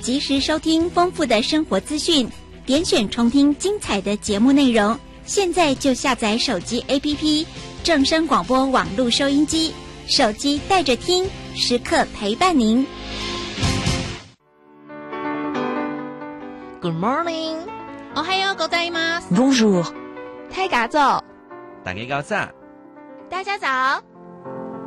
及时收听丰富的生活资讯，点选重听精彩的节目内容。现在就下载手机 APP 正声广播网络收音机，手机带着听，时刻陪伴您。 Good morning， おはようございます。 Bonjour， 太嘎走， 大家早。 大家早。